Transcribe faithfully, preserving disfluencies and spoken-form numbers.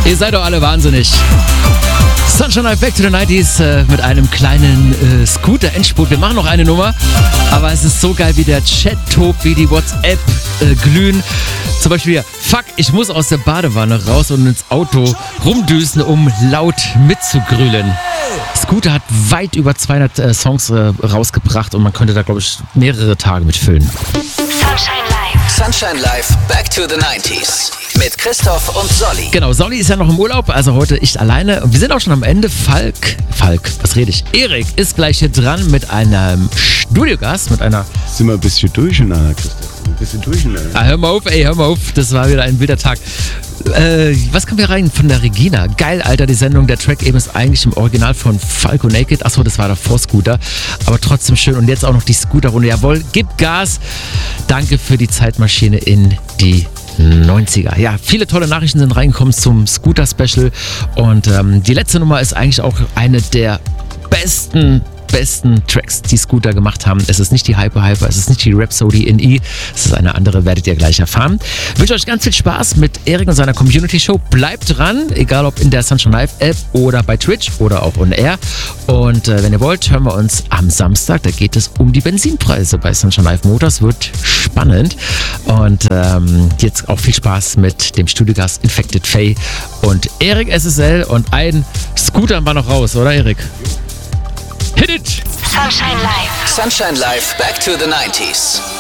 Ihr seid doch alle wahnsinnig. Sunshine Live Back to the neunziger äh, mit einem kleinen äh, Scooter-Endspurt. Wir machen noch eine Nummer, aber es ist so geil, wie der Chat tobt, wie die WhatsApp äh, glühen. Zum Beispiel hier, fuck, ich muss aus der Badewanne raus und ins Auto rumdüsen, um laut mitzugrühlen. Scooter hat weit über zweihundert äh, Songs äh, rausgebracht und man könnte da, glaube ich, mehrere Tage mitfüllen. Sunshine Live. Sunshine Live Back to the neunziger mit Christoph und Solly. Genau, Solly ist ja noch im Urlaub, also heute ich alleine. Und wir sind auch schon am Ende. Falk, Falk, was rede ich? Erik ist gleich hier dran mit einem Studiogast, mit einer... Sind wir ein bisschen durcheinander, Christoph. Ein bisschen durcheinander. Ah, hör mal auf, ey, hör mal auf. Das war wieder ein wilder Tag. Äh, was kommen wir rein von der Regina? Geil, Alter, die Sendung. Der Track eben ist eigentlich im Original von Falco Naked. Achso, das war davor Scooter. Aber trotzdem schön. Und jetzt auch noch die Scooter-Runde. Jawohl, gib Gas. Danke für die Zeitmaschine in die neunziger. Ja, viele tolle Nachrichten sind reingekommen zum Scooter-Special. Und ähm, die letzte Nummer ist eigentlich auch eine der besten besten Tracks, die Scooter gemacht haben. Es ist nicht die Hyper Hyper, es ist nicht die Rhapsody in E, es ist eine andere, werdet ihr gleich erfahren. Ich wünsche euch ganz viel Spaß mit Erik und seiner Community Show. Bleibt dran, egal ob in der Sunshine Live App oder bei Twitch oder auch on Air. Und äh, wenn ihr wollt, hören wir uns am Samstag. Da geht es um die Benzinpreise bei Sunshine Live Motors. Wird spannend. Und ähm, jetzt auch viel Spaß mit dem Studiogast Infected Faye und Erik S S L. Und ein Scooter war noch raus, oder Erik? Hit it! Sunshine Live. Sunshine Live Back to the neunziger.